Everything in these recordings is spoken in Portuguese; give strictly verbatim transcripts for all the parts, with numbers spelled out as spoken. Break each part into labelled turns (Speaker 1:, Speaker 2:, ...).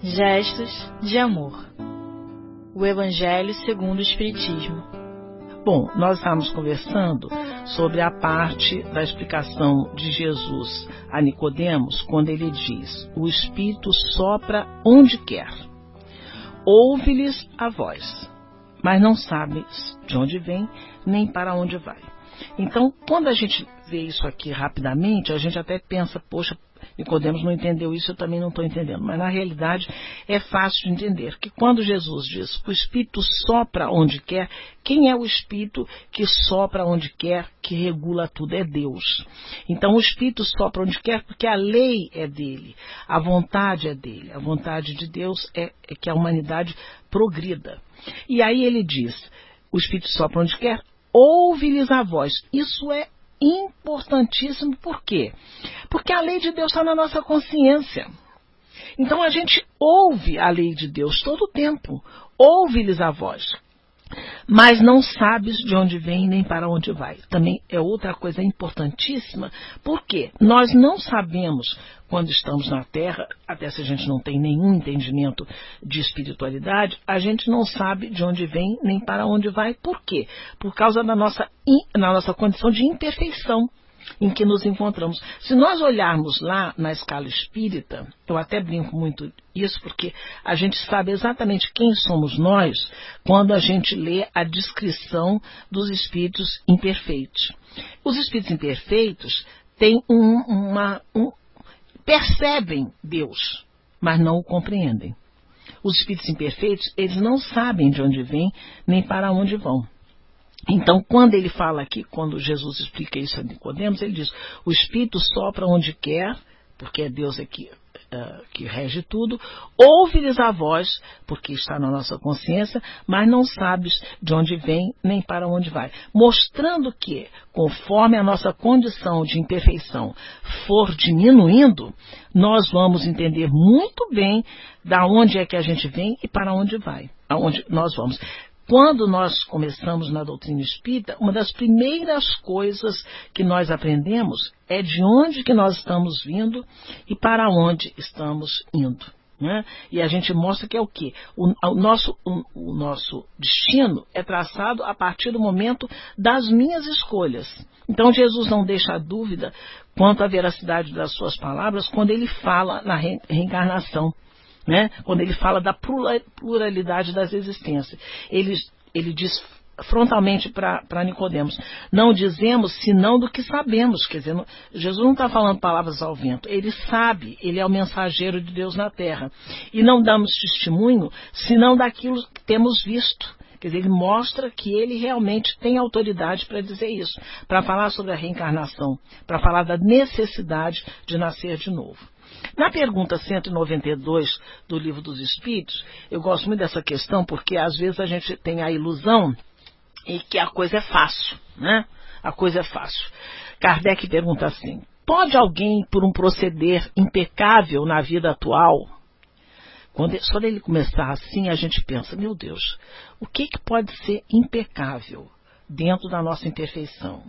Speaker 1: Gestos de amor. O Evangelho segundo o Espiritismo.
Speaker 2: Bom, nós estamos conversando sobre a parte da explicação de Jesus a Nicodemos, quando ele diz: o Espírito sopra onde quer. Ouve-lhes a voz, mas não sabes de onde vem, nem para onde vai. Então, quando a gente vê isso aqui rapidamente, a gente até pensa, poxa, Nicodemos não entendeu isso, eu também não estou entendendo. Mas na realidade é fácil de entender que quando Jesus diz que o Espírito sopra onde quer, quem é o Espírito que sopra onde quer, que regula tudo? É Deus. Então o Espírito sopra onde quer porque a lei é dele, a vontade é dele. A vontade de Deus é, é que a humanidade progrida. E aí ele diz, o Espírito sopra onde quer, ouve-lhes a voz. Isso é importantíssimo. Por quê? Porque a lei de Deus está na nossa consciência. Então a gente ouve a lei de Deus todo o tempo. Ouve-lhes a voz. Mas não sabes de onde vem nem para onde vai. Também é outra coisa importantíssima. Por quê? Nós não sabemos quando estamos na Terra, até se a gente não tem nenhum entendimento de espiritualidade, a gente não sabe de onde vem nem para onde vai. Por quê? Por causa da nossa, na nossa condição de imperfeição em que nos encontramos. Se nós olharmos lá na escala espírita, eu até brinco muito isso, porque a gente sabe exatamente quem somos nós quando a gente lê a descrição dos espíritos imperfeitos. Os espíritos imperfeitos têm um, uma... Um, percebem Deus, mas não o compreendem. Os espíritos imperfeitos, eles não sabem de onde vêm, nem para onde vão. Então, quando ele fala aqui, quando Jesus explica isso a Nicodemos, ele diz, o Espírito sopra onde quer, porque é Deus aqui uh, que rege tudo, ouve-lhes a voz, porque está na nossa consciência, mas não sabes de onde vem, nem para onde vai. Mostrando que, conforme a nossa condição de imperfeição for diminuindo, nós vamos entender muito bem da onde é que a gente vem e para onde vai, aonde nós vamos. Quando nós começamos na doutrina espírita, uma das primeiras coisas que nós aprendemos é de onde que nós estamos vindo e para onde estamos indo. Né? E a gente mostra que é o quê? O, o, nosso, o, o nosso destino é traçado a partir do momento das minhas escolhas. Então Jesus não deixa dúvida quanto à veracidade das suas palavras quando ele fala na re, reencarnação. Né? Quando ele fala da pluralidade das existências, ele, ele diz frontalmente para Nicodemos, não dizemos senão do que sabemos. Quer dizer, não, Jesus não está falando palavras ao vento, ele sabe, ele é o mensageiro de Deus na terra, e não damos testemunho senão daquilo que temos visto. Quer dizer, ele mostra que ele realmente tem autoridade para dizer isso, para falar sobre a reencarnação, para falar da necessidade de nascer de novo. Na pergunta cento e noventa e dois do Livro dos Espíritos, eu gosto muito dessa questão porque às vezes a gente tem a ilusão e que a coisa é fácil, né? A coisa é fácil. Kardec pergunta assim, pode alguém, por um proceder impecável na vida atual, quando, só dele começar assim, a gente pensa, meu Deus, o que, que pode ser impecável dentro da nossa imperfeição?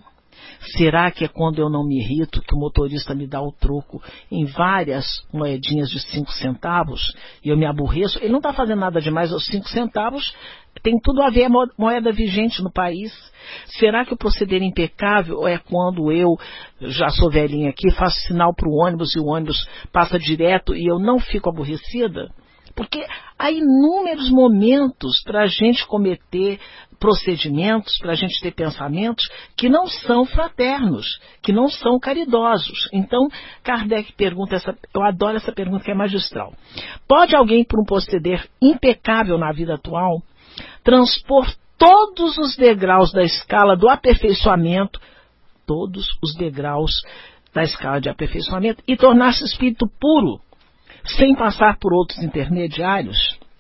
Speaker 2: Será que é quando eu não me irrito que o motorista me dá o troco em várias moedinhas de cinco centavos e eu me aborreço? Ele não está fazendo nada demais, os cinco centavos tem tudo a ver a moeda vigente no país. Será que o proceder impecável é quando eu, já sou velhinha aqui, faço sinal para o ônibus e o ônibus passa direto e eu não fico aborrecida? Porque há inúmeros momentos para a gente cometer procedimentos, para a gente ter pensamentos que não são fraternos, que não são caridosos. Então, Kardec pergunta, essa, eu adoro essa pergunta que é magistral. Pode alguém, por um proceder impecável na vida atual, transpor todos os degraus da escala do aperfeiçoamento, todos os degraus da escala de aperfeiçoamento, e tornar-se espírito puro, sem passar por outros intermediários?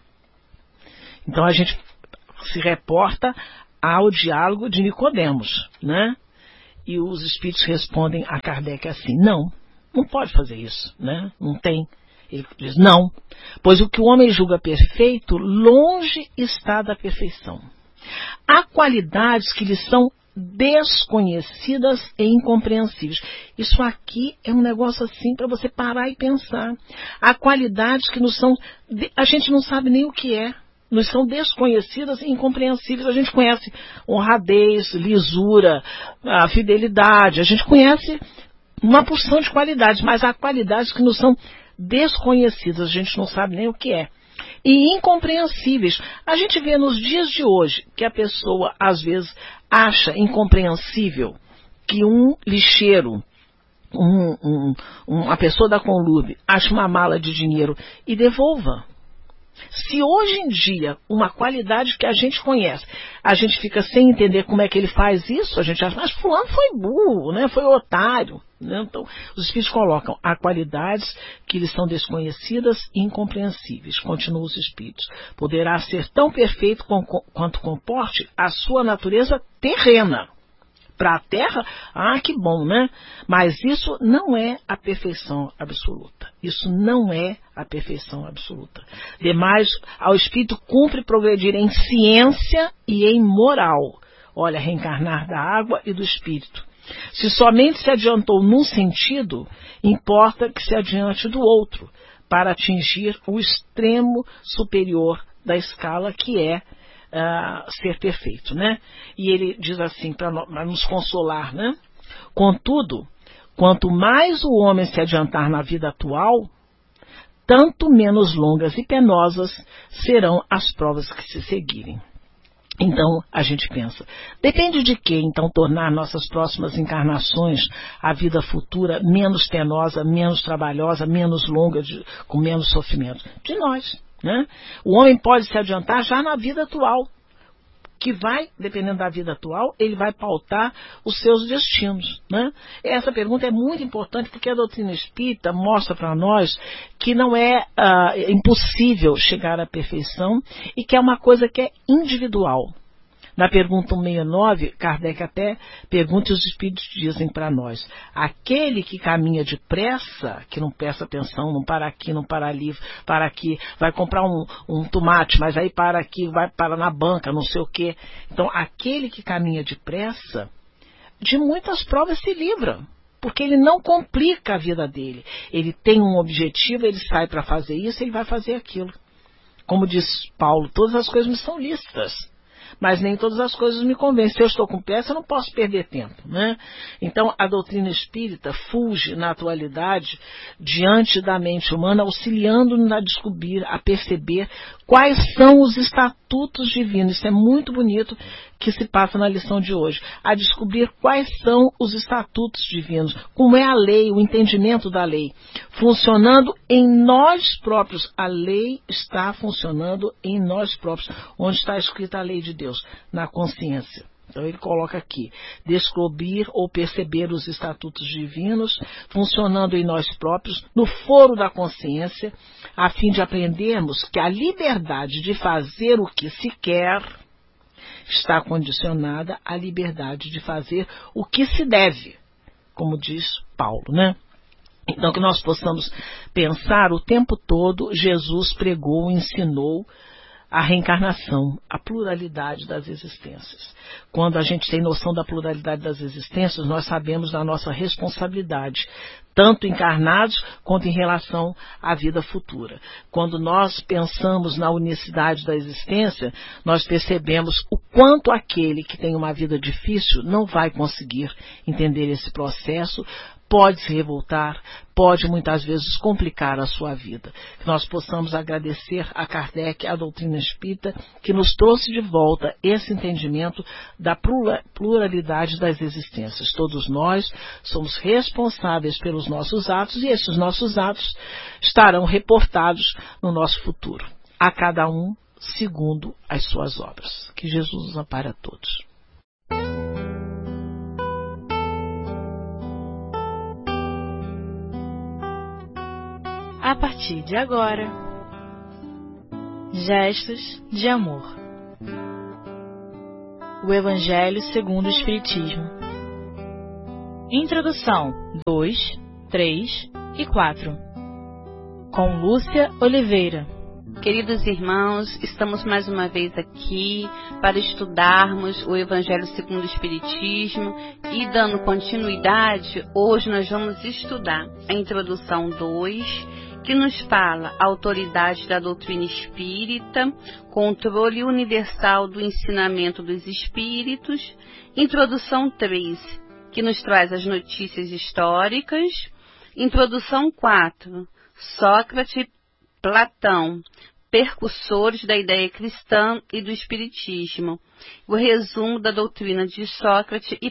Speaker 2: Então a gente se reporta ao diálogo de Nicodemos, né? E os espíritos respondem a Kardec assim, não, não pode fazer isso, né? Não tem. Ele diz, não, pois o que o homem julga perfeito, longe está da perfeição. Há qualidades que lhe são desconhecidas e incompreensíveis. Isso aqui é um negócio assim para você parar e pensar. Há qualidades que nos são, a gente não sabe nem o que é, nos são desconhecidas e incompreensíveis. A gente conhece honradez, lisura, a fidelidade, a gente conhece uma porção de qualidades, mas há qualidades que nos são desconhecidas, a gente não sabe nem o que é. E incompreensíveis. A gente vê nos dias de hoje que a pessoa, às vezes, acha incompreensível que um lixeiro, um, um, uma pessoa da Conlube, ache uma mala de dinheiro e devolva. Se hoje em dia, uma qualidade que a gente conhece, a gente fica sem entender como é que ele faz isso, a gente acha, mas fulano foi burro, né? Foi otário. Né? Então, os Espíritos colocam, há qualidades que lhes são desconhecidas e incompreensíveis. Continuam os Espíritos. Poderá ser tão perfeito com, com, quanto comporte a sua natureza terrena. Para a Terra, ah, que bom, né? Mas isso não é a perfeição absoluta. Isso não é a perfeição absoluta. Demais, ao Espírito cumpre progredir em ciência e em moral. Olha, reencarnar da água e do Espírito. Se somente se adiantou num sentido, importa que se adiante do outro, para atingir o extremo superior da escala que é Uh, ser perfeito, né? E ele diz assim, para nos consolar, né? Contudo, quanto mais o homem se adiantar na vida atual, tanto menos longas e penosas serão as provas que se seguirem. Então, a gente pensa, depende de que, então, tornar nossas próximas encarnações, a vida futura, menos penosa, menos trabalhosa, menos longa, de, com menos sofrimento? De nós. Né? O homem pode se adiantar já na vida atual, que vai, dependendo da vida atual, ele vai pautar os seus destinos. Né? Essa pergunta é muito importante porque a doutrina espírita mostra para nós que não é uh, impossível chegar à perfeição e que é uma coisa que é individual. Na pergunta cento e sessenta e nove, Kardec até pergunta e os Espíritos dizem para nós, aquele que caminha depressa, que não presta atenção, não para aqui, não para ali, para aqui, vai comprar um, um tomate, mas aí para aqui, vai para na banca, não sei o quê. Então, aquele que caminha depressa, de muitas provas se livra, porque ele não complica a vida dele. Ele tem um objetivo, ele sai para fazer isso, ele vai fazer aquilo. Como diz Paulo, todas as coisas me são lícitas, mas nem todas as coisas me convencem. Se eu estou com pressa, eu não posso perder tempo. Né? Então, a doutrina espírita fulge na atualidade diante da mente humana, auxiliando-nos a descobrir, a perceber quais são os estatutos divinos. Isso é muito bonito que se passa na lição de hoje. A descobrir quais são os estatutos divinos, como é a lei, o entendimento da lei. Funcionando em nós próprios. A lei está funcionando em nós próprios. Onde está escrita a lei de Deus? Na consciência. Então ele coloca aqui, descobrir ou perceber os estatutos divinos, funcionando em nós próprios, no foro da consciência, a fim de aprendermos que a liberdade de fazer o que se quer está condicionada à liberdade de fazer o que se deve, como diz Paulo, né? Então que nós possamos pensar o tempo todo, Jesus pregou, ensinou a reencarnação, a pluralidade das existências. Quando a gente tem noção da pluralidade das existências, nós sabemos da nossa responsabilidade, tanto encarnados quanto em relação à vida futura. Quando nós pensamos na unicidade da existência, nós percebemos o quanto aquele que tem uma vida difícil não vai conseguir entender esse processo, pode se revoltar, pode muitas vezes complicar a sua vida. Que nós possamos agradecer a Kardec, a doutrina espírita, que nos trouxe de volta esse entendimento da pluralidade das existências. Todos nós somos responsáveis pelos nossos atos e esses nossos atos estarão reportados no nosso futuro. A cada um segundo as suas obras. Que Jesus nos ampare a todos.
Speaker 1: A partir de agora, Gestos de Amor. O Evangelho segundo o Espiritismo. Introdução dois, três e quatro. Com Lúcia Oliveira.
Speaker 3: Queridos irmãos, estamos mais uma vez aqui para estudarmos o Evangelho segundo o Espiritismo e, dando continuidade, hoje nós vamos estudar a introdução dois, que nos fala a autoridade da doutrina espírita, controle universal do ensinamento dos espíritos, introdução três, que nos traz as notícias históricas, introdução quatro, Sócrates, Platão, percussores da ideia cristã e do espiritismo, o resumo da doutrina de Sócrates e,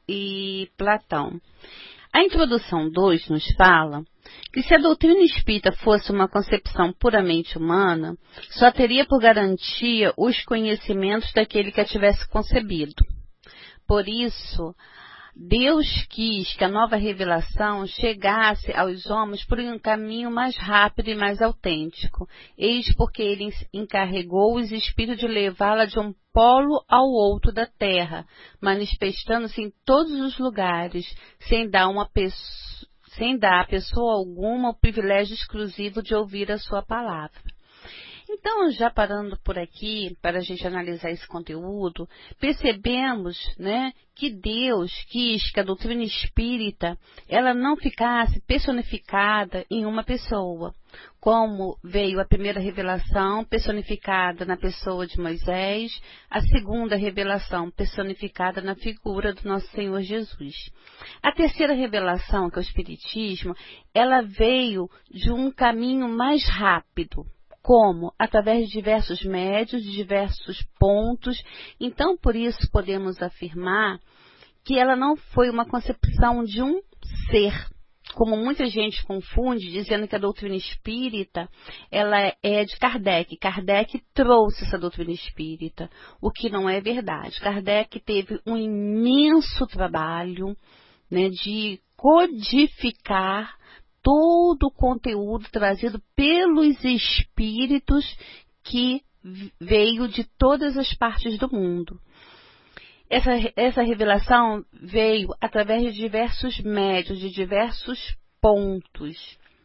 Speaker 3: e Platão. A introdução dois nos fala que se a doutrina espírita fosse uma concepção puramente humana, só teria por garantia os conhecimentos daquele que a tivesse concebido. Por isso, Deus quis que a nova revelação chegasse aos homens por um caminho mais rápido e mais autêntico. Eis porque ele encarregou os espíritos de levá-la de um polo ao outro da terra, manifestando-se em todos os lugares, sem dar, uma pessoa, sem dar a pessoa alguma o privilégio exclusivo de ouvir a sua palavra. Então, já parando por aqui, para a gente analisar esse conteúdo, percebemos, né, que Deus quis que a doutrina espírita ela não ficasse personificada em uma pessoa, como veio a primeira revelação personificada na pessoa de Moisés, a segunda revelação personificada na figura do nosso Senhor Jesus. A terceira revelação, que é o Espiritismo, ela veio de um caminho mais rápido. Como? Através de diversos médios, de diversos pontos. Então, por isso, podemos afirmar que ela não foi uma concepção de um ser, como muita gente confunde, dizendo que a doutrina espírita ela é de Kardec. Kardec trouxe essa doutrina espírita, o que não é verdade. Kardec teve um imenso trabalho, né, de codificar todo o conteúdo trazido pelos espíritos que veio de todas as partes do mundo. Essa, essa revelação veio através de diversos médios, de diversos pontos.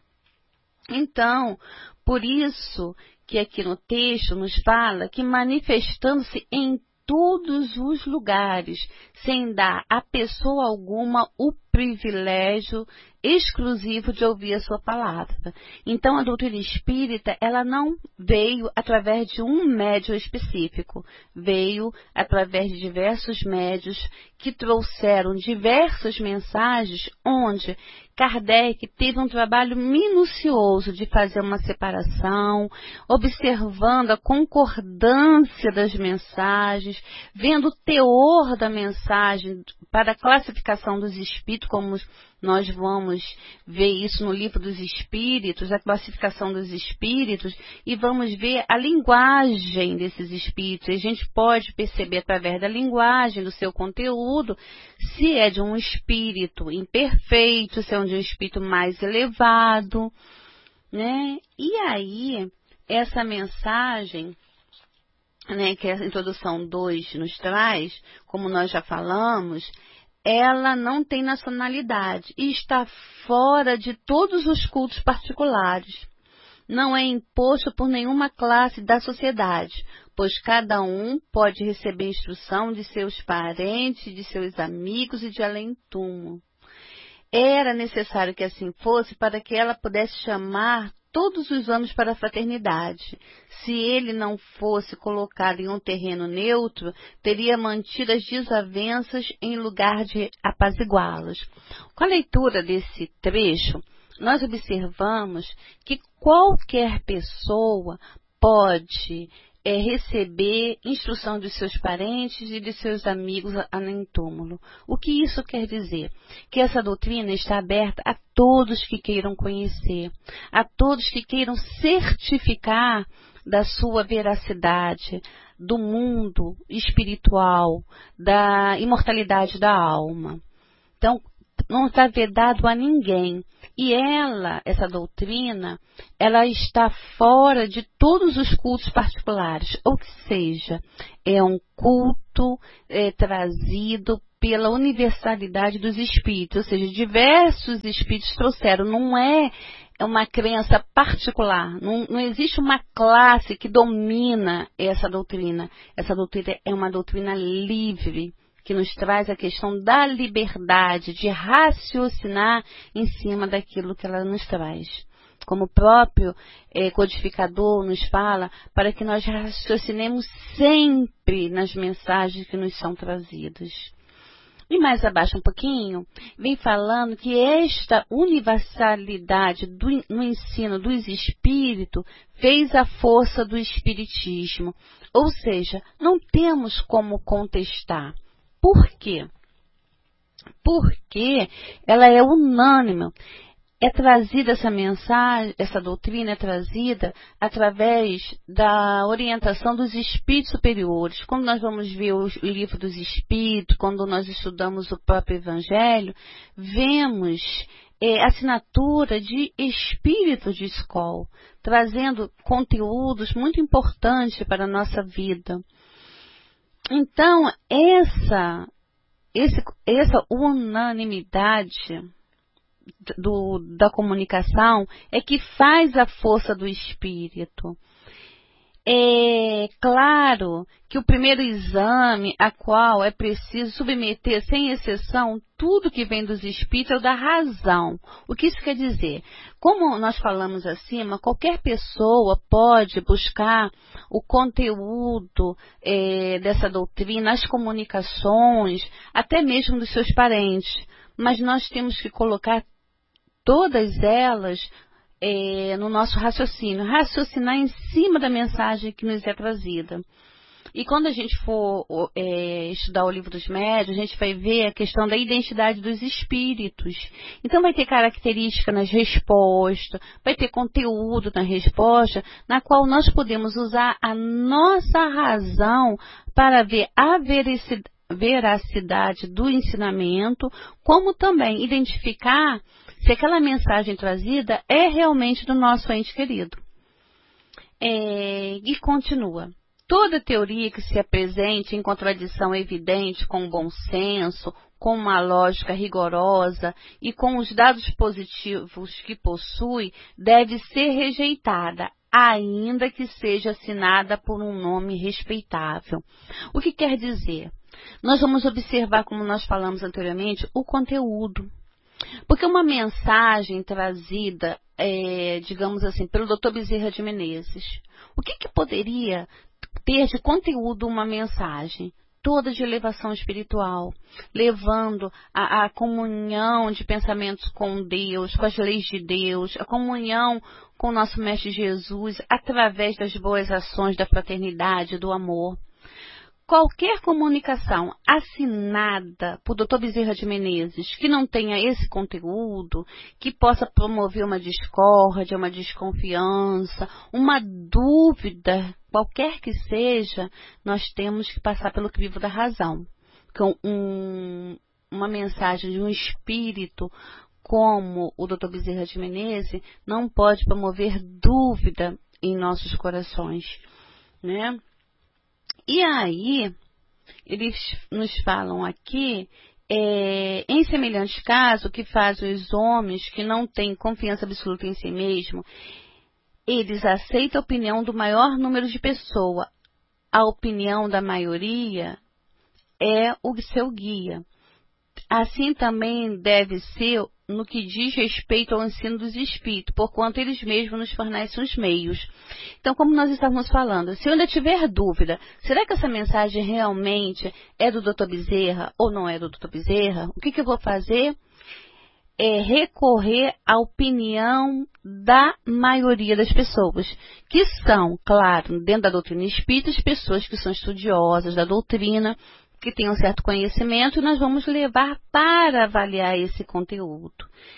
Speaker 3: Então, por isso que aqui no texto nos fala que manifestando-se em todos os lugares, sem dar a pessoa alguma o privilégio exclusivo de ouvir a sua palavra. Então, a doutrina espírita, ela não veio através de um médium específico, veio através de diversos médios que trouxeram diversas mensagens, onde Kardec teve um trabalho minucioso de fazer uma separação, observando a concordância das mensagens, vendo o teor da mensagem para a classificação dos espíritos, como nós vamos ver isso no livro dos espíritos, a classificação dos espíritos, e vamos ver a linguagem desses espíritos. A gente pode perceber através da linguagem, do seu conteúdo, se é de um espírito imperfeito, se é de um espírito mais elevado, né? E aí, essa mensagem, né, que a introdução dois nos traz, como nós já falamos, ela não tem nacionalidade e está fora de todos os cultos particulares. Não é imposto por nenhuma classe da sociedade, pois cada um pode receber instrução de seus parentes, de seus amigos e de além-túmulo. Era necessário que assim fosse para que ela pudesse chamar todos os homens para a fraternidade. Se ele não fosse colocado em um terreno neutro, teria mantido as desavenças em lugar de apaziguá-las. Com a leitura desse trecho, nós observamos que qualquer pessoa pode é, receber instrução de seus parentes e de seus amigos em túmulo. O que isso quer dizer? Que essa doutrina está aberta a todos que queiram conhecer, a todos que queiram certificar da sua veracidade, do mundo espiritual, da imortalidade da alma. Então, não está vedado a ninguém. E ela, essa doutrina, ela está fora de todos os cultos particulares. Ou seja, é um culto é, trazido pela universalidade dos espíritos. Ou seja, diversos espíritos trouxeram. Não é é uma crença particular. Não, não existe uma classe que domina essa doutrina. Essa doutrina é uma doutrina livre, que nos traz a questão da liberdade de raciocinar em cima daquilo que ela nos traz. Como o próprio eh, codificador nos fala, para que nós raciocinemos sempre nas mensagens que nos são trazidas. E mais abaixo um pouquinho, vem falando que esta universalidade do, no ensino dos espíritos fez a força do espiritismo. Ou seja, não temos como contestar. Por quê? Porque ela é unânime. É trazida essa mensagem, essa doutrina é trazida através da orientação dos espíritos superiores. Quando nós vamos ver o livro dos espíritos, quando nós estudamos o próprio Evangelho, vemos é, assinatura de espíritos de escola, trazendo conteúdos muito importantes para a nossa vida. Então, essa, esse, essa unanimidade Do, da comunicação é que faz a força do espírito. É claro que o primeiro exame a qual é preciso submeter, sem exceção, tudo que vem dos espíritos é o da razão. O que isso quer dizer? Como nós falamos acima, qualquer pessoa pode buscar o conteúdo é, dessa doutrina, as comunicações, até mesmo dos seus parentes. Mas nós temos que colocar todas elas é, no nosso raciocínio, raciocinar em cima da mensagem que nos é trazida. E quando a gente for é, estudar o livro dos médiuns, a gente vai ver a questão da identidade dos espíritos. Então vai ter característica nas respostas, vai ter conteúdo na resposta, na qual nós podemos usar a nossa razão para ver a veracidade, veracidade do ensinamento, como também identificar se aquela mensagem trazida é realmente do nosso ente querido. É, e continua. Toda teoria que se apresente em contradição evidente com o bom senso, com uma lógica rigorosa e com os dados positivos que possui, deve ser rejeitada, ainda que seja assinada por um nome respeitável. O que quer dizer? Nós vamos observar, como nós falamos anteriormente, o conteúdo. Porque uma mensagem trazida, é, digamos assim, pelo doutor Bezerra de Menezes, o que, que poderia ter de conteúdo uma mensagem? Toda de elevação espiritual, levando a, a comunhão de pensamentos com Deus, com as leis de Deus, a comunhão com o nosso Mestre Jesus, através das boas ações da fraternidade, do amor. Qualquer comunicação assinada por doutor Bezerra de Menezes que não tenha esse conteúdo, que possa promover uma discórdia, uma desconfiança, uma dúvida, qualquer que seja, nós temos que passar pelo crivo da razão. Com um, uma mensagem de um espírito como o doutor Bezerra de Menezes não pode promover dúvida em nossos corações, né? E aí, eles nos falam aqui, é, em semelhante caso, que fazem os homens que não têm confiança absoluta em si mesmo, eles aceitam a opinião do maior número de pessoas. A opinião da maioria é o seu guia. Assim também deve ser no que diz respeito ao ensino dos espíritos, porquanto eles mesmos nos fornecem os meios. Então, como nós estávamos falando, se eu ainda tiver dúvida, será que essa mensagem realmente é do doutor Bezerra ou não é do doutor Bezerra? O que, que eu vou fazer? É recorrer à opinião da maioria das pessoas, que são, claro, dentro da doutrina espírita, as pessoas que são estudiosas da doutrina, que tem um certo conhecimento, e nós vamos levar para avaliar esse conteúdo.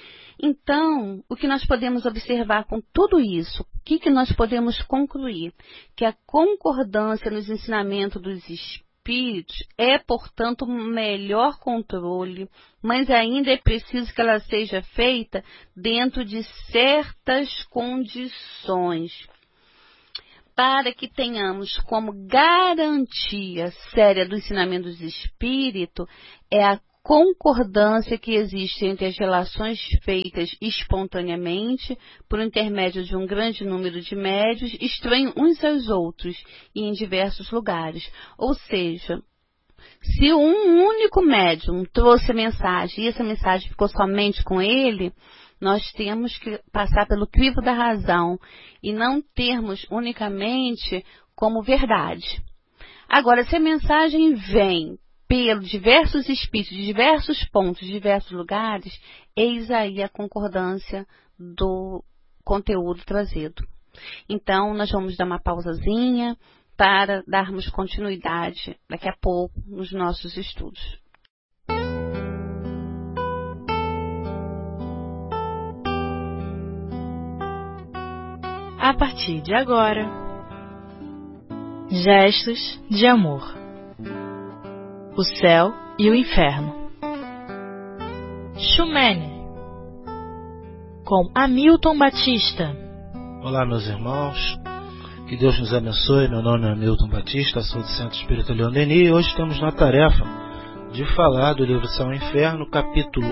Speaker 3: Então, o que nós podemos observar com tudo isso? O que, que nós podemos concluir? Que a concordância nos ensinamentos dos espíritos é, portanto, um melhor controle, mas ainda é preciso que ela seja feita dentro de certas condições, para que tenhamos como garantia séria do ensinamento dos espíritos, é a concordância que existe entre as relações feitas espontaneamente por intermédio de um grande número de médios, estranhos uns aos outros e em diversos lugares. Ou seja, se um único médium trouxe a mensagem e essa mensagem ficou somente com ele, nós temos que passar pelo crivo da razão e não termos unicamente como verdade. Agora, se a mensagem vem pelos diversos espíritos, de diversos pontos, de diversos lugares, eis aí a concordância do conteúdo trazido. Então, nós vamos dar uma pausazinha para darmos continuidade daqui a pouco nos nossos estudos.
Speaker 1: A partir de agora, gestos de amor. O céu e o inferno. Xumene, com Hamilton Batista.
Speaker 4: Olá, meus irmãos. Que Deus nos abençoe. Meu nome é Hamilton Batista, sou do Centro Espírita Leon Denis e hoje estamos na tarefa de falar do livro Céu e Inferno, capítulo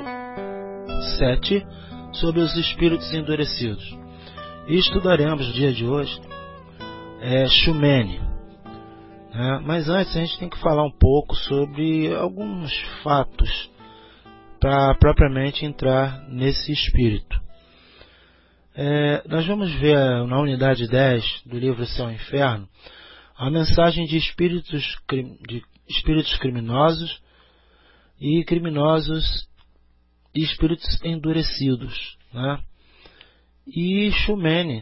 Speaker 4: sete, sobre os espíritos endurecidos. E estudaremos no dia de hoje é, Xumene. Né? Mas antes a gente tem que falar um pouco sobre alguns fatos para propriamente entrar nesse espírito. É, nós vamos ver na unidade dez do livro Céu e Inferno a mensagem de espíritos, de espíritos criminosos e criminosos e espíritos endurecidos. Né? E Xumene,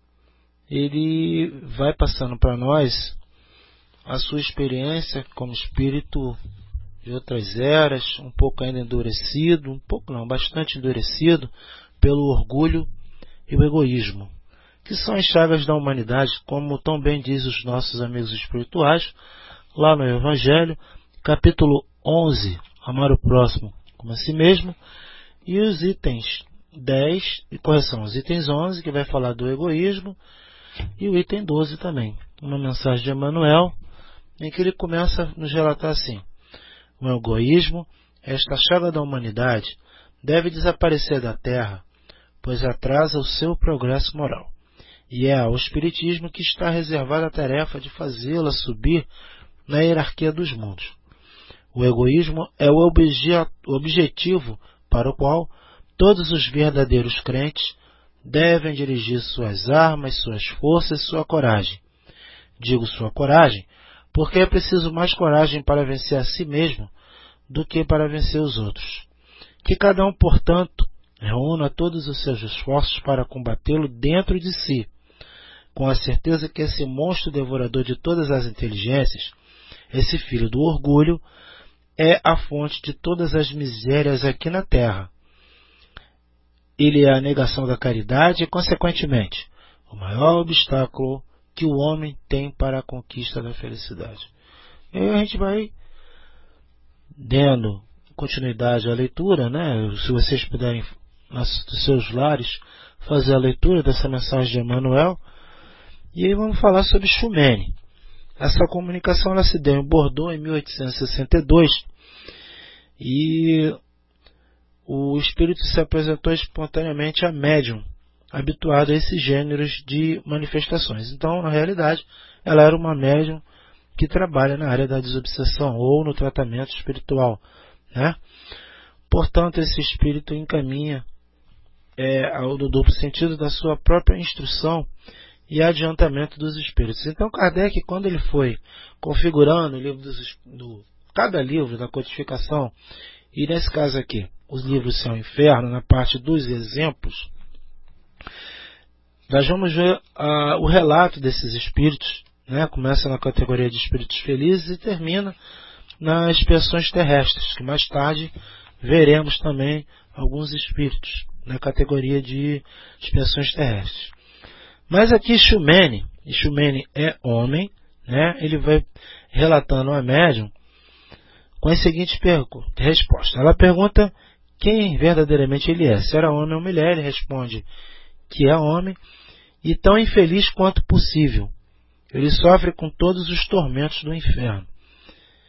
Speaker 4: ele vai passando para nós a sua experiência como espírito de outras eras, um pouco ainda endurecido, um pouco não, bastante endurecido pelo orgulho e o egoísmo, que são as chagas da humanidade, como tão bem diz os nossos amigos espirituais, lá no Evangelho, capítulo onze, amar o próximo como a si mesmo, e os itens dez, e correção, os itens onze, que vai falar do egoísmo, e o item doze também, uma mensagem de Emmanuel, em que ele começa a nos relatar assim: o egoísmo, esta chaga da humanidade, deve desaparecer da Terra, pois atrasa o seu progresso moral, e é ao Espiritismo que está reservada a tarefa de fazê-la subir na hierarquia dos mundos. O egoísmo é o objetivo para o qual todos os verdadeiros crentes devem dirigir suas armas, suas forças, sua coragem. Digo sua coragem, porque é preciso mais coragem para vencer a si mesmo do que para vencer os outros. Que cada um, portanto, reúna todos os seus esforços para combatê-lo dentro de si, com a certeza que esse monstro devorador de todas as inteligências, esse filho do orgulho, é a fonte de todas as misérias aqui na Terra. Ele é a negação da caridade e, consequentemente, o maior obstáculo que o homem tem para a conquista da felicidade. E aí a gente vai dando continuidade à leitura, né? Se vocês puderem, nos seus lares, fazer a leitura dessa mensagem de Emmanuel. E aí vamos falar sobre Xumene. Essa comunicação ela se deu em Bordeaux em mil oitocentos e sessenta e dois e o espírito se apresentou espontaneamente a médium, habituado a esses gêneros de manifestações. Então, na realidade, ela era uma médium que trabalha na área da desobsessão ou no tratamento espiritual. Né? Portanto, esse espírito encaminha é, ao do duplo sentido da sua própria instrução e adiantamento dos espíritos. Então, Kardec, quando ele foi configurando o livro dos, do, cada livro da codificação, e nesse caso aqui, os livros Céu e Inferno, na parte dos exemplos, nós vamos ver uh, o relato desses espíritos, né? Começa na categoria de espíritos felizes e termina nas expiações terrestres, que mais tarde veremos também alguns espíritos na categoria de expiações terrestres. Mas aqui Xumene, e Xumene é homem, né? Ele vai relatando a médium com a seguinte resposta. Ela pergunta quem verdadeiramente ele é, se era homem ou mulher. Ele responde que é homem e tão infeliz quanto possível. Ele sofre com todos os tormentos do inferno.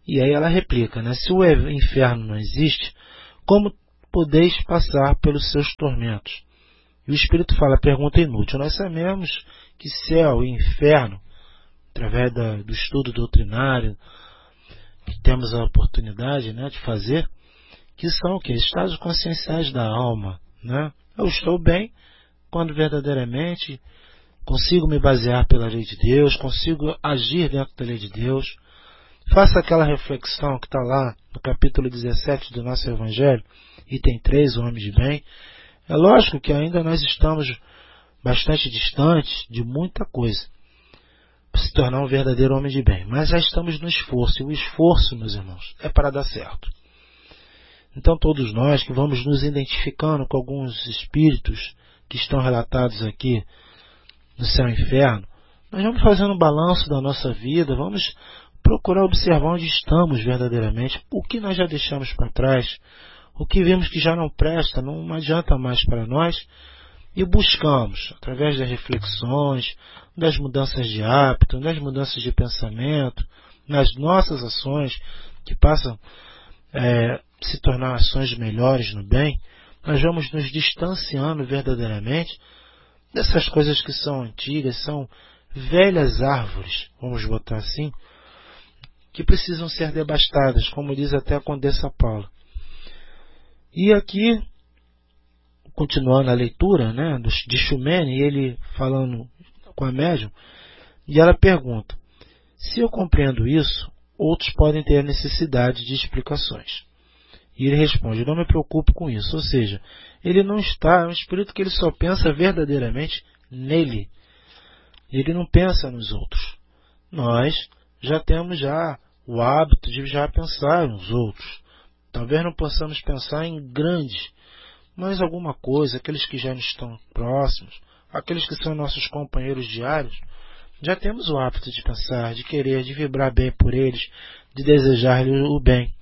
Speaker 4: E aí ela replica, né? Se o inferno não existe, como podeis passar pelos seus tormentos? E o Espírito fala, pergunta inútil. Nós sabemos que céu e inferno, através da, do estudo doutrinário, que temos a oportunidade, né, de fazer, que são o quê? Estados conscienciais da alma, né? Eu estou bem quando verdadeiramente consigo me basear pela lei de Deus, consigo agir dentro da lei de Deus. Faça aquela reflexão que está lá no capítulo dezessete do nosso Evangelho, item três, o homem de bem. É lógico que ainda nós estamos bastante distantes de muita coisa para se tornar um verdadeiro homem de bem, mas já estamos no esforço, e o esforço, meus irmãos, é para dar certo. Então todos nós que vamos nos identificando com alguns espíritos que estão relatados aqui no céu e inferno, nós vamos fazendo um balanço da nossa vida, vamos procurar observar onde estamos verdadeiramente, o que nós já deixamos para trás, o que vimos que já não presta, não adianta mais para nós, e buscamos, através das reflexões, das mudanças de hábito, das mudanças de pensamento, nas nossas ações, que passam é, se tornar ações melhores no bem, nós vamos nos distanciando verdadeiramente dessas coisas que são antigas, são velhas árvores, vamos botar assim, que precisam ser devastadas, como diz até a Condessa Paula. E aqui, continuando a leitura, né, de Xumene, ele falando com a médium, e ela pergunta, se eu compreendo isso, outros podem ter necessidade de explicações. E ele responde, não me preocupo com isso, ou seja, ele não está, é um espírito que ele só pensa verdadeiramente nele. Ele não pensa nos outros. Nós já temos já o hábito de já pensar nos outros. Talvez não possamos pensar em grandes, mas alguma coisa, aqueles que já nos estão próximos, aqueles que são nossos companheiros diários, já temos o hábito de pensar, de querer, de vibrar bem por eles, de desejar-lhes o bem.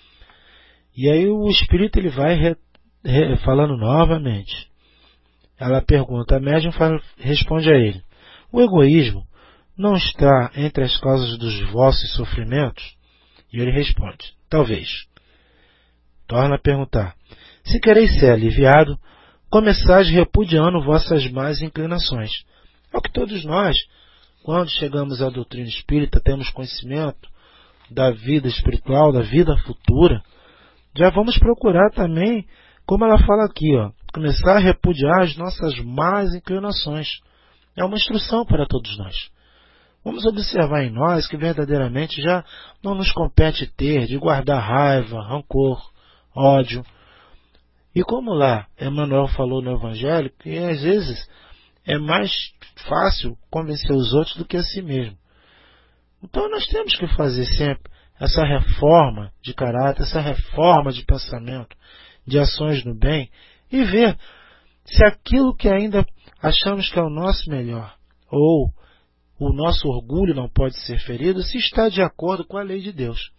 Speaker 4: E aí o espírito ele vai re, re, falando novamente. Ela pergunta, a médium fala, responde a ele, o egoísmo não está entre as causas dos vossos sofrimentos? E ele responde, talvez. Torna a perguntar, se quereis ser aliviado, começais repudiando vossas más inclinações. É o que todos nós, quando chegamos à doutrina espírita, temos conhecimento da vida espiritual, da vida futura, já vamos procurar também, como ela fala aqui, ó, começar a repudiar as nossas más inclinações. É uma instrução para todos nós. Vamos observar em nós que verdadeiramente já não nos compete ter de guardar raiva, rancor, ódio. E como lá Emmanuel falou no Evangelho, que às vezes é mais fácil convencer os outros do que a si mesmo. Então nós temos que fazer sempre essa reforma de caráter, essa reforma de pensamento, de ações no bem, e ver se aquilo que ainda achamos que é o nosso melhor, ou o nosso orgulho não pode ser ferido, se está de acordo com a lei de Deus.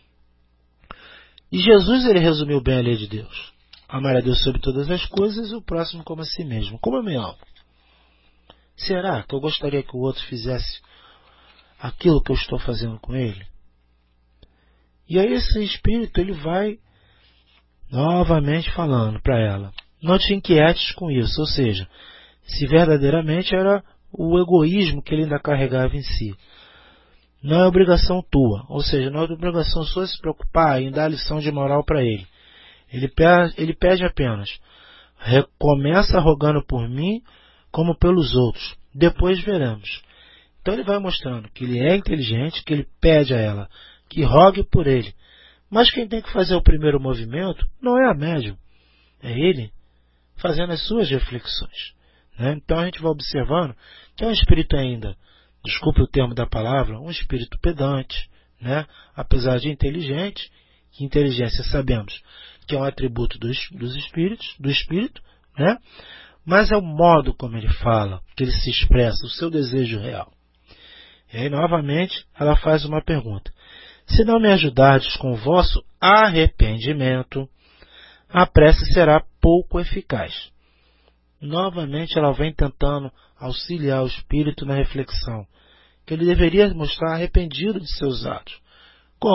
Speaker 4: E Jesus ele resumiu bem a lei de Deus. Amar a Deus sobre todas as coisas e o próximo como a si mesmo. Como eu me amo? Será que eu gostaria que o outro fizesse aquilo que eu estou fazendo com ele? E aí esse espírito ele vai novamente falando para ela, não te inquietes com isso, ou seja, se verdadeiramente era o egoísmo que ele ainda carregava em si. Não é obrigação tua, ou seja, não é obrigação sua se preocupar em dar lição de moral para ele. Ele pede, ele pede apenas, começa rogando por mim como pelos outros, depois veremos. Então ele vai mostrando que ele é inteligente, que ele pede a ela que rogue por ele. Mas quem tem que fazer o primeiro movimento não é a médium, é ele fazendo as suas reflexões. Né? Então a gente vai observando que é um espírito ainda, desculpe o termo da palavra, um espírito pedante, né? Apesar de inteligente, que inteligência sabemos que é um atributo dos, dos espíritos, do espírito, né? Mas é o modo como ele fala, que ele se expressa, o seu desejo real. E aí novamente ela faz uma pergunta. Se não me ajudardes com o vosso arrependimento, a prece será pouco eficaz. Novamente ela vem tentando auxiliar o espírito na reflexão, que ele deveria mostrar arrependido de seus atos. Como?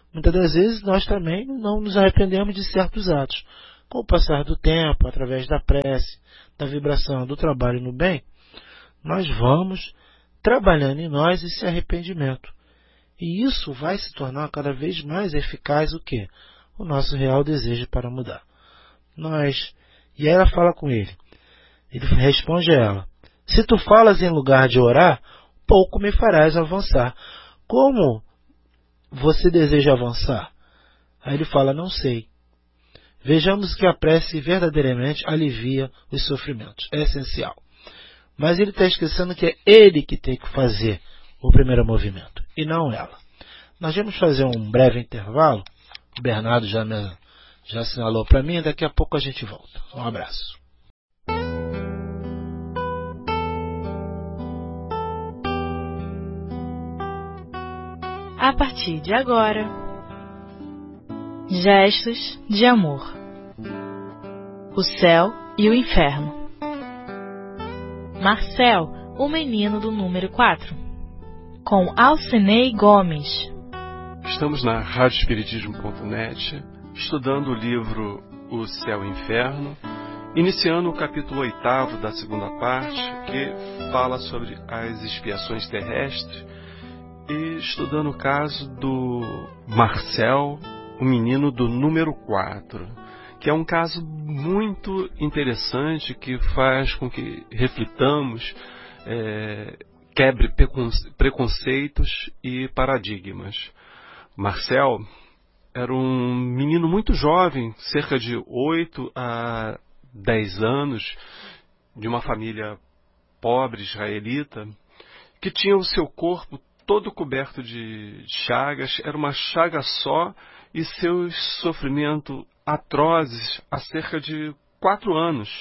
Speaker 4: muitas das vezes nós também não nos arrependemos de certos atos. Com o passar do tempo, através da prece, da vibração, do trabalho no bem, nós vamos trabalhando em nós esse arrependimento. E isso vai se tornar cada vez mais eficaz o quê? O nosso real desejo para mudar. Nós, e aí ela fala com ele. Ele responde a ela: se tu falas em lugar de orar, pouco me farás avançar. Como você deseja avançar? Aí ele fala: não sei. Vejamos que a prece verdadeiramente alivia os sofrimentos. É essencial. Mas ele está esquecendo que é ele que tem que fazer o primeiro movimento, e não ela. Nós vamos fazer um breve intervalo. O Bernardo já, me, já assinalou para mim, daqui a pouco a gente volta. Um abraço.
Speaker 1: A partir de agora, gestos de amor. O céu e o inferno. Marcel, o menino do número quatro, com Alcenei Gomes.
Speaker 5: Estamos na rádio espiritismo ponto net, estudando o livro O Céu e o Inferno, iniciando o capítulo oitavo da segunda parte, que fala sobre as expiações terrestres, e estudando o caso do Marcel, o menino do número quatro, que é um caso muito interessante que faz com que reflitamos, é, quebre preconceitos e paradigmas. Marcel era um menino muito jovem, cerca de oito a dez anos, de uma família pobre israelita, que tinha o seu corpo todo coberto de chagas, era uma chaga só, e seus sofrimentos atrozes há cerca de quatro anos.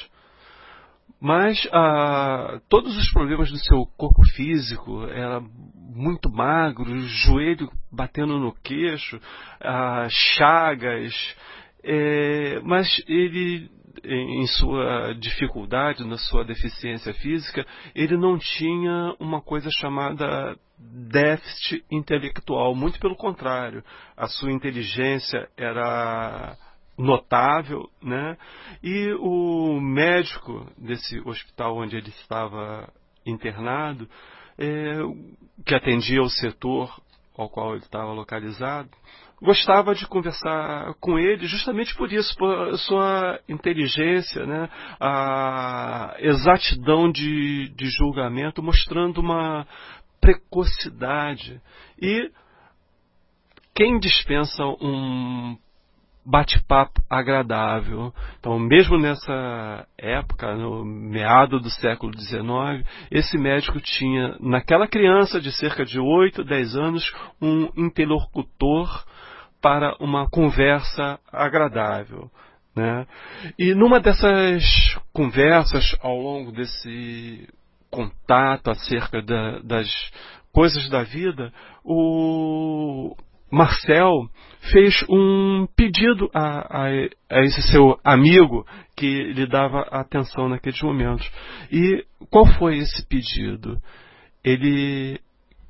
Speaker 5: Mas ah, todos os problemas do seu corpo físico, era muito magro, joelho batendo no queixo, ah, chagas, é, mas ele, em sua dificuldade, na sua deficiência física, ele não tinha uma coisa chamada déficit intelectual, muito pelo contrário, a sua inteligência era notável, né? E o médico desse hospital onde ele estava internado, é, que atendia o setor ao qual ele estava localizado, gostava de conversar com ele justamente por isso, por sua inteligência, né? A exatidão de, de julgamento, mostrando uma precocidade. E quem dispensa um bate-papo agradável? Então, mesmo nessa época, no meado do século dezenove, esse médico tinha, naquela criança de cerca de oito, dez anos, um interlocutor para uma conversa agradável, né? E numa dessas conversas, ao longo desse contato acerca da, das coisas da vida, o Marcel fez um pedido a, a, a esse seu amigo que lhe dava atenção naqueles momentos. E qual foi esse pedido? Ele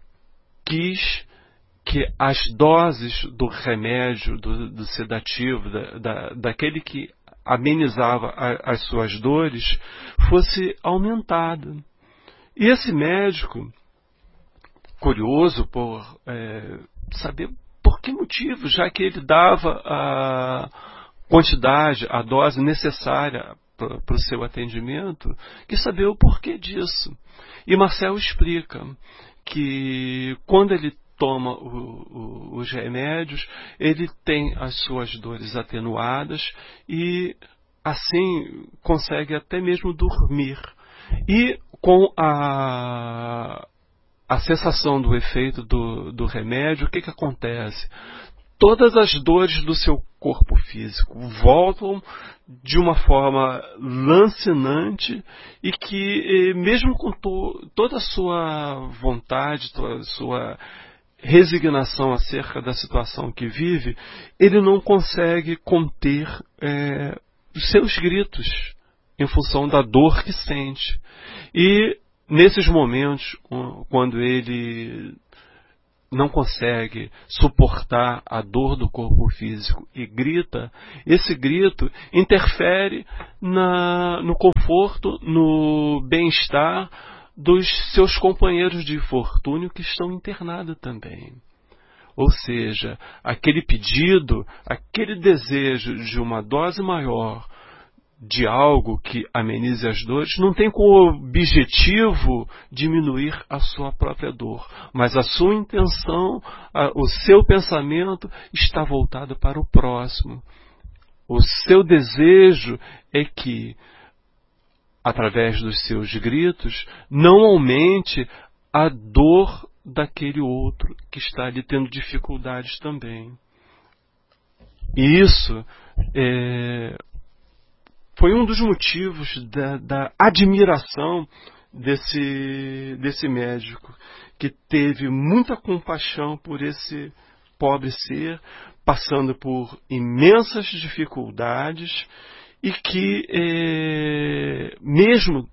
Speaker 5: quis que as doses do remédio, do, do sedativo, da, da, daquele que amenizava a, as suas dores, fosse aumentada. E esse médico, curioso por é, saber por que motivo, já que ele dava a quantidade, a dose necessária para o seu atendimento, quis saber o porquê disso. E Marcel explica que quando ele toma o, o, os remédios, ele tem as suas dores atenuadas e assim consegue até mesmo dormir. E com a, a cessação do efeito do, do remédio, o que, que acontece? Todas as dores do seu corpo físico voltam de uma forma lancinante e que, mesmo com to, toda a sua vontade, toda a sua resignação acerca da situação que vive, ele não consegue conter é, os seus gritos em função da dor que sente. E nesses momentos, quando ele não consegue suportar a dor do corpo físico e grita, esse grito interfere na, no conforto, no bem-estar dos seus companheiros de infortúnio que estão internados também. Ou seja, aquele pedido, aquele desejo de uma dose maior de algo que amenize as dores, não tem como objetivo diminuir a sua própria dor, mas a sua intenção, a, o seu pensamento está voltado para o próximo. O seu desejo é que, através dos seus gritos, não aumente a dor daquele outro que está ali tendo dificuldades também. E isso é, foi um dos motivos da, da admiração desse, desse médico, que teve muita compaixão por esse pobre ser, passando por imensas dificuldades, e que, é, mesmo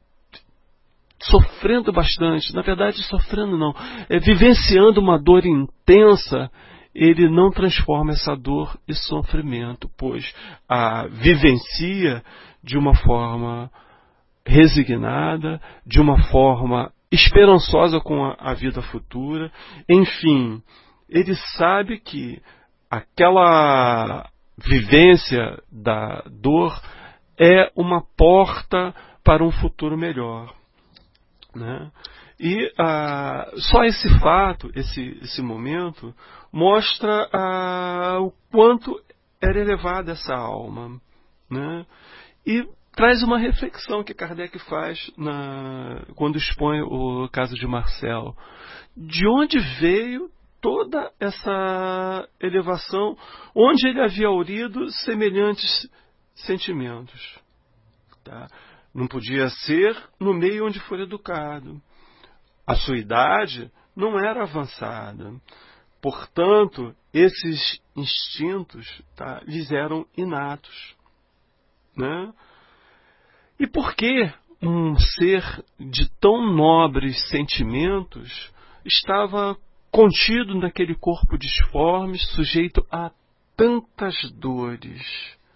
Speaker 5: sofrendo bastante, na verdade sofrendo não, é, vivenciando uma dor intensa, ele não transforma essa dor em sofrimento, pois a vivencia de uma forma resignada, de uma forma esperançosa com a, a vida futura. Enfim, ele sabe que aquela vivência da dor é uma porta para um futuro melhor, né? E ah, só esse fato, esse, esse momento, mostra ah, o quanto era elevada essa alma, né? E traz uma reflexão que Kardec faz na, quando expõe o caso de Marcel. De onde veio toda essa elevação, onde ele havia aurido semelhantes sentimentos? Tá? Não podia ser no meio onde foi educado. A sua idade não era avançada. Portanto, esses instintos, tá, lhes eram inatos, né? E por que um ser de tão nobres sentimentos estava contido naquele corpo disforme, sujeito a tantas dores,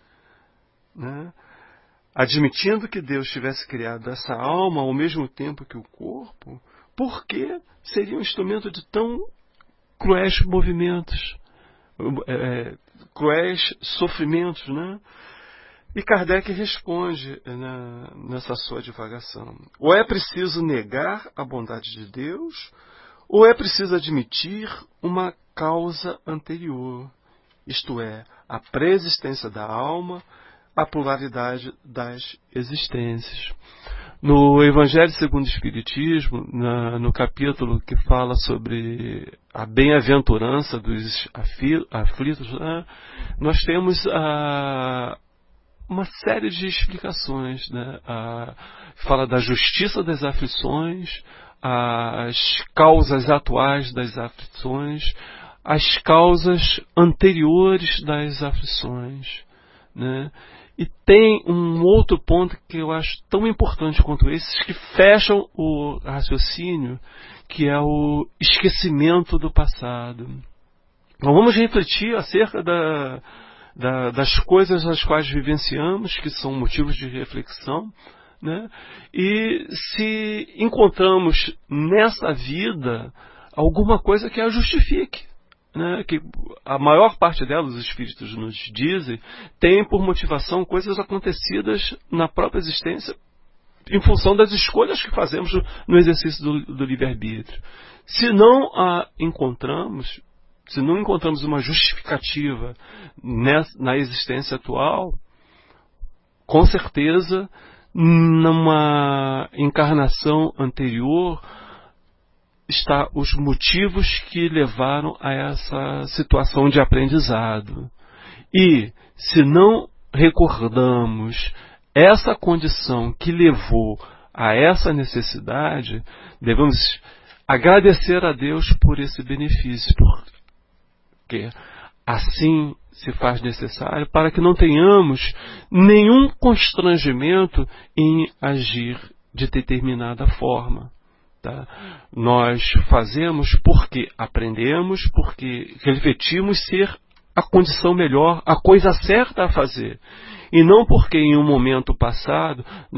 Speaker 5: né? Admitindo que Deus tivesse criado essa alma ao mesmo tempo que o corpo, por que seria um instrumento de tão cruéis movimentos, é, cruéis sofrimentos, né? E Kardec responde na, nessa sua divagação: ou é preciso negar a bondade de Deus, ou é preciso admitir uma causa anterior, isto é, a preexistência da alma, a pluralidade das existências. No Evangelho segundo o Espiritismo, na, no capítulo que fala sobre a bem-aventurança dos aflitos, né, nós temos a, uma série de explicações, né? A, fala da justiça das aflições, as causas atuais das aflições, as causas anteriores das aflições, né? E tem um outro ponto que eu acho tão importante quanto esses, que fecham o raciocínio, que é o esquecimento do passado. Então vamos refletir acerca da, da, das coisas as quais vivenciamos, que são motivos de reflexão, né? E se encontramos nessa vida alguma coisa que a justifique, né, que a maior parte delas, os espíritos nos dizem, tem por motivação coisas acontecidas na própria existência em função das escolhas que fazemos no exercício do, do livre-arbítrio. Se não a encontramos, se não encontramos uma justificativa nessa, na existência atual, com certeza, numa encarnação anterior, está os motivos que levaram a essa situação de aprendizado. E, se não recordamos essa condição que levou a essa necessidade, devemos agradecer a Deus por esse benefício, porque assim se faz necessário para que não tenhamos nenhum constrangimento em agir de determinada forma. Tá? Nós fazemos porque aprendemos, porque refletimos ser a condição melhor, a coisa certa a fazer. E não porque em um momento passado